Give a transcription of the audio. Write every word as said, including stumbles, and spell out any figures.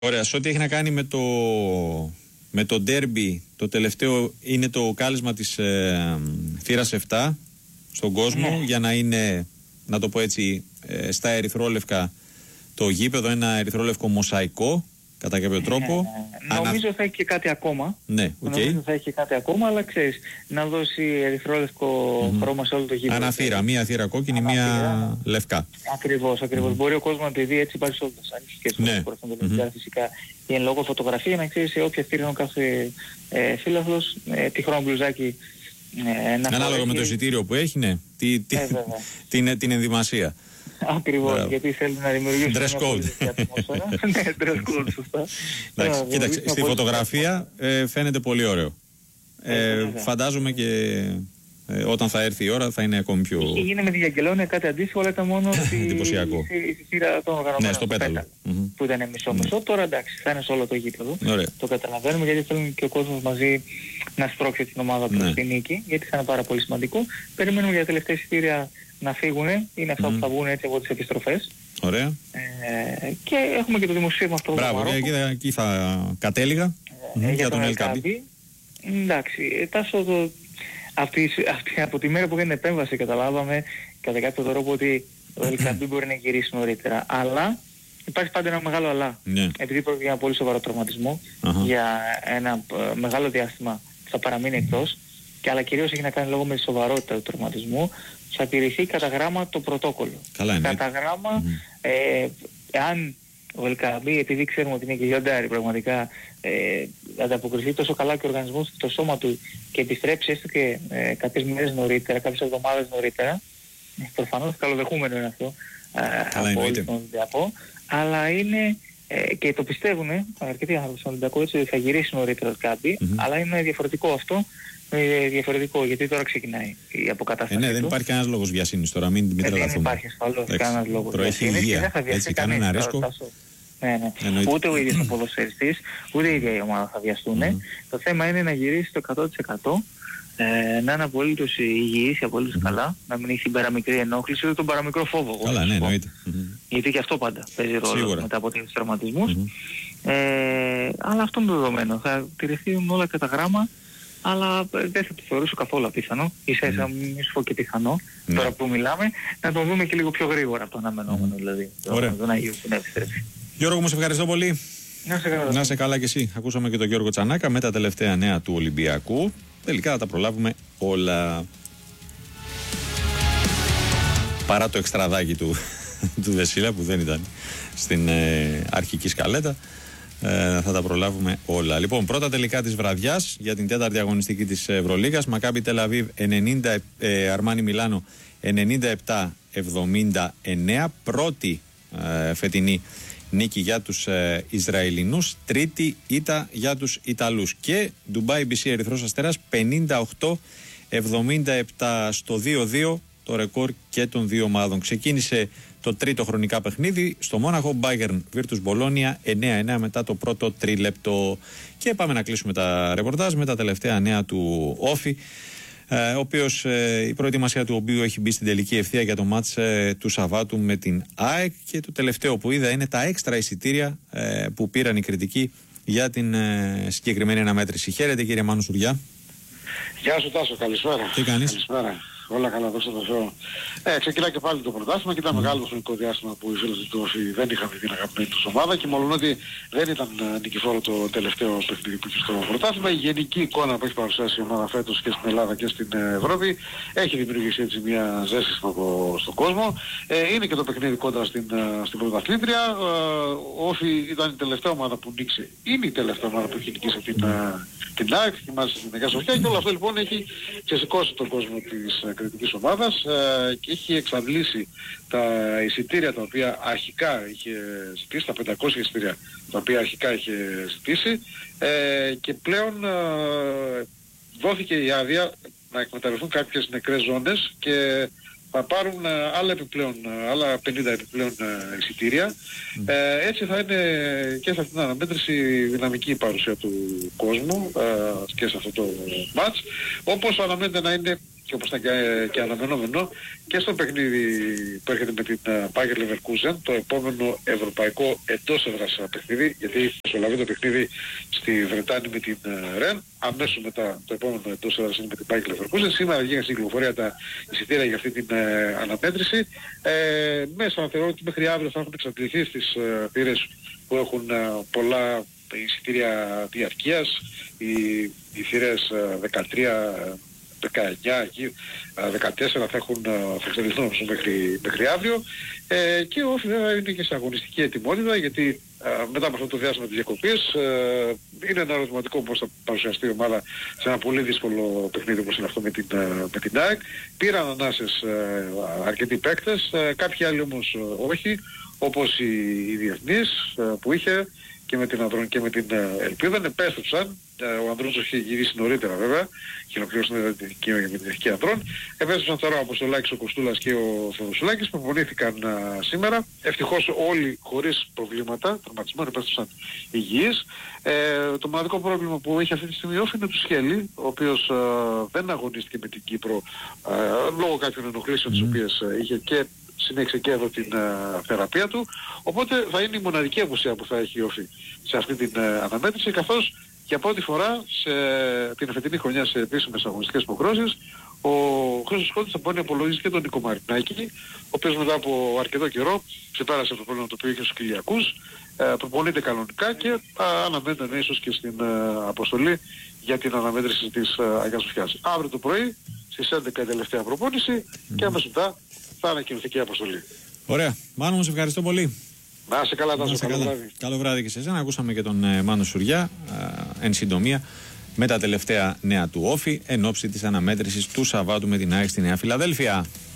Ωραία, σε ό,τι έχει να κάνει με το, με το ντέρμπι, το τελευταίο είναι το κάλεσμα της ε, θύρας επτά στον κόσμο, ναι, για να είναι, να το πω έτσι, ε, στα ερυθρόλευκα το γήπεδο, ένα ερυθρόλευκο μοσαϊκό κατά κάποιο τρόπο. Ναι, ναι. Νομίζω Ανα... θα έχει και κάτι ακόμα. Ναι, okay. Νομίζω θα έχει και κάτι ακόμα, αλλά ξέρεις, να δώσει ερυθρόλευκο mm-hmm. χρώμα σε όλο το γήπεδο. Αναθύρα, μία θύρα κόκκινη, Αναθύρα. μία λευκά. Ακριβώς, ακριβώς. Mm-hmm. Μπορεί ο κόσμος να τη δει έτσι πάλι σε όλες τις άλλες και σε όλες τις τελευταία mm-hmm. φυσικά η εν λόγω φωτογραφία, να ξέρει σε όποια θύρα ο κάθε ε, φύλαθλος, ε, τι χρώμα μπλουζάκι ε, να ανάλογα φορέσει. με το εισιτήριο που έχει, ναι, τι, τι, ε, την, την ενδυμασία. Ακριβώς, Μπράβο. Γιατί θέλει να δημιουργήσει dress code. Ναι, dress code, σωστά. Εντάξει, κοίταξε, στη φωτογραφία ε, φαίνεται πολύ ωραίο. Ε, ε, φαντάζομαι και ε, όταν θα έρθει η ώρα θα είναι ακόμη πιο... Είχε γίνει με τη Γιαγγελόνια κάτι αντίστοιχο, αλλά ήταν μόνο στη θύρα των οργανωμένων. Ναι, στο πέταλο. Mm-hmm. Που ήταν μισό-μισό. Mm-hmm. Τώρα εντάξει, θα είναι σε όλο το γήπεδο. Ωραία. Το καταλαβαίνουμε, γιατί θέλουν και ο κόσμος μαζί να στρώξει την ομάδα προς ναι. τη νίκη, γιατί θα είναι πάρα πολύ σημαντικό. Περιμένουμε για τα τελευταία εισιτήρια να φύγουν, είναι αυτά mm. που θα βγουν έτσι από τις επιστροφές. Ωραία. Ε, και έχουμε και το δημοσίευμα αυτό. Μπράβο, και εκεί, εκεί θα κατέληγα ε, mm, για, για τον Ελκαμπή. Εντάξει, τάσο το, αυτή, αυτή, από τη μέρα που έγινε επέμβαση καταλάβαμε κατά κάποιο τρόπο ότι ο Ελκαμπή μπορεί να γυρίσει νωρίτερα. Αλλά υπάρχει πάντα ένα μεγάλο αλλά. Yeah. Επειδή πρόκειται για ένα πολύ σοβαρό τραυματισμό, uh-huh. για ένα uh, μεγάλο διάστημα θα παραμείνει εκτός, και αλλά κυρίως έχει να κάνει λόγω με τη σοβαρότητα του τραυματισμού, θα τηρηθεί κατά γράμμα το πρωτόκολλο. Καλά είναι. Κατά γράμμα, mm-hmm. ε, αν ο Ελκαμπή, επειδή ξέρουμε ότι είναι και λιοντάρι πραγματικά, ε, ανταποκριθεί τόσο καλά και ο οργανισμός και το σώμα του και επιστρέψει έστω και ε, κάποιες μέρες νωρίτερα, κάποιες εβδομάδες νωρίτερα, προφανώς καλοδεχούμενο είναι αυτό ε, από όλους τον Ολυμπιακό, αλλά είναι ε, και το πιστεύουν ε, αρκετοί άνθρωποι στον Ολυμπιακό, έτσι θα γυρίσει νωρίτερα ο Ελκαμπή, mm-hmm. αλλά είναι διαφορετικό αυτό. Ε, διαφορετικό, γιατί τώρα ξεκινάει η αποκατάσταση. Ε, ναι, δεν υπάρχει κανένας λόγος βιασύνης τώρα, μην την τρελαθούμε. Δεν υπάρχει ασφαλώς κανένας λόγος βιασύνης. Προέχει υγεία, έτσι, κανένα ρίσκο. Ναι, ναι. Ούτε ο ίδιος ο ποδοσφαιριστής, ούτε η ίδια η ομάδα θα βιαστούν. Mm. Το θέμα είναι να γυρίσει το εκατό τοις εκατό, ε, να είναι απολύτως υγιής, απολύτως mm. καλά, να μην έχει την παραμικρή ενόχληση, ούτε τον παραμικρό φόβο. Καλά, ναι, εννοείται. Γιατί και αυτό πάντα παίζει ρόλο Σίγουρα. μετά από τους τραυματισμούς. Mm-hmm. Ε, αλλά αυτό είναι το δεδομένο. Θα τηρηθούν όλα κατά γράμμα. Αλλά δεν θα το θεωρήσω καθόλου απίθανο, ίσα ίσα mm. μη σου πω και πιθανό, mm. τώρα που μιλάμε, να τον δούμε και λίγο πιο γρήγορα από το αναμενόμενο, mm. δηλαδή, τον το Αγίου που να επιστρέψει. Γιώργο μου, σε ευχαριστώ πολύ. Να σε καλά. Να σε καλά και εσύ. Ακούσαμε και τον Γιώργο Τσανάκα με τα τελευταία νέα του Ολυμπιακού. Τελικά θα τα προλάβουμε όλα. Παρά το εξτραδάκι του, του Δεσίλα που δεν ήταν στην ε, αρχική σκαλέτα. Ε, θα τα προλάβουμε όλα. Λοιπόν, πρώτα τελικά της βραδιάς για την τέταρτη αγωνιστική της Ευρωλίγας. Μακάμπι Τελ Αβίβ ενενήντα, ε, Αρμάνι Μιλάνο ενενήντα επτά εβδομήντα εννέα. Πρώτη ε, φετινή νίκη για τους ε, Ισραηλινούς. Τρίτη ήττα για τους Ιταλούς. Και Ντουμπάι μπι σι Ερυθρός Αστέρας πενήντα οκτώ εβδομήντα επτά στο δύο δύο, το ρεκόρ και των δύο ομάδων. Ξεκίνησε το τρίτο χρονικά παιχνίδι στο Μόναχο, Bayern Virtus Bologna εννέα εννέα μετά το πρώτο τρίλεπτο. Και πάμε να κλείσουμε τα ρεπορτάζ με τα τελευταία νέα του Όφη, ε, ο οποίος, ε, η προετοιμασία του οποίου έχει μπει στην τελική ευθεία για το μάτς ε, του Σαββάτου με την ΑΕΚ. Και το τελευταίο που είδα είναι τα έξτρα εισιτήρια ε, που πήραν οι κριτικοί για την ε, συγκεκριμένη αναμέτρηση. Χαίρετε κύριε Μάνο Σουριά. Γεια σου Τάσο, καλησπέρα. Τι κάνεις? Καλησπέρα. Όλα καλά, δόξα τω Θεώ. Ε, ξεκινάει και πάλι το πρωτάθλημα και ήταν mm. μεγάλο χρονικό διάστημα που οι φίλοι του Όφη δεν είχαν δει την αγαπημένη τους ομάδα, και μόλον ότι δεν ήταν νικηφόρο το τελευταίο παιχνίδι που είχε στο πρωτάθλημα, η γενική εικόνα που έχει παρουσιάσει η ομάδα φέτος και στην Ελλάδα και στην Ευρώπη έχει δημιουργήσει έτσι μια ζέση στο, στον κόσμο. Ε, είναι και το παιχνίδι κόντρα στην, στην πρωταθλήτρια. Ε, ο Όφη ήταν η τελευταία ομάδα που νίξε. Είναι η τελευταία ομάδα που έχει νικήσει την, την ΑΕΚ και μάλιστα στην Αγία Σοφιά, και όλο αυτό λοιπόν έχει ξεσηκώσει τον κόσμο της κριτικής ομάδας ε, και έχει εξαντλήσει τα εισιτήρια τα οποία αρχικά είχε ζητήσει, τα πεντακόσια εισιτήρια τα οποία αρχικά είχε ζητήσει, ε, και πλέον ε, δόθηκε η άδεια να εκμεταλλευτούν κάποιες νεκρές ζώνες και θα πάρουν άλλα επιπλέον, άλλα πενήντα επιπλέον εισιτήρια. Mm. Ε, έτσι θα είναι και σε αυτήν την αναμέτρηση δυναμική η παρουσία του κόσμου ε, και σε αυτό το μάτς, όπως αναμένεται να είναι και όπως ήταν και, και αναμενόμενο και στο παιχνίδι που έρχεται με την Bayer Leverkusen, το επόμενο ευρωπαϊκό εντός έδρας παιχνίδι, γιατί μεσολαβεί το παιχνίδι στη Βρετάνη με την Rennes, αμέσως μετά το επόμενο εντός έδρας είναι με την Bayer Leverkusen. Σήμερα βγήκαν στην κυκλοφορία τα εισιτήρια για αυτή την ε, αναμέτρηση. Ε, μέσα θεωρώ ότι μέχρι αύριο θα έχουν εξαντληθεί στις ε, θύρες που έχουν ε, πολλά εισιτήρια διαρκείας, οι, οι θύρες ε, δεκατρία, δεκαεννιά, δεκατέσσερα θα έχουν θα εξελιχθούν μέχρι, μέχρι αύριο ε, και ο Όφη βέβαια είναι και σε αγωνιστική ετοιμότητα, γιατί ε, μετά από αυτό το διάστημα της διακοπής ε, είναι ένα ερωτηματικό πώς θα παρουσιαστεί η ομάδα σε ένα πολύ δύσκολο παιχνίδι όπως είναι αυτό με την, με την ΑΕΚ. Πήραν ανάσες ε, αρκετοί παίκτες, ε, κάποιοι άλλοι όμως ε, όχι, όπως οι, οι διεθνείς ε, που είχε και με την Ανδρών και με την Ελπίδα, επέστρεψαν. Ο Ανδρών είχε γυρίσει νωρίτερα βέβαια, και ολοκληρώσει και με την Εθνική Ανδρών. Επέστρεψαν τώρα ο Αποστολάκης, ο Κοστούλας και ο Θεοδοσουλάκης που προπονήθηκαν σήμερα. Ευτυχώς όλοι χωρίς προβλήματα, τραυματισμό, επέστρεψαν υγιείς. Ε, το μοναδικό πρόβλημα που έχει αυτή τη στιγμή ο Όφη είναι του Σχέλη, ο οποίος ε, δεν αγωνίστηκε με την Κύπρο ε, λόγω κάποιων ενοχλήσεων mm. τις οποίες ε, είχε και συνέχισε και εδώ την uh, θεραπεία του, οπότε θα είναι η μοναδική απουσία που θα έχει η Όφη σε αυτή την uh, αναμέτρηση, καθώς για πρώτη φορά σε την εφετινή χρονιά σε επίσημες αγωνιστικές υποχρεώσεις ο Χρήστος Κόντης θα μπορεί να απολογίσει και τον Νίκο Μαρινάκη, ο οποίος μετά από αρκετό καιρό ξεπέρασε το πρόβλημα το οποίο είχε στους Κυλιακούς, uh, προπονείται κανονικά και uh, αναμένεται ίσως και στην uh, αποστολή για την αναμέτρηση της uh, Αγίας Σοφιάς. Αύριο το πρωί στις έντεκα η τελευταία προπόνηση mm. και αμέσως μετά θα ανακοινωθεί και η αποστολή. Ωραία. Μάνο μου, σε ευχαριστώ πολύ. Να είσαι καλά, Τάσο. Καλό βράδυ. Καλό βράδυ και σε εσένα. Ακούσαμε και τον ε, Μάνο Σουριά, ε, εν συντομία, με τα τελευταία νέα του Όφη, εν ώψη της αναμέτρησης του Σαββάτου με την ΑΕΚ στη Νέα Φιλαδέλφια.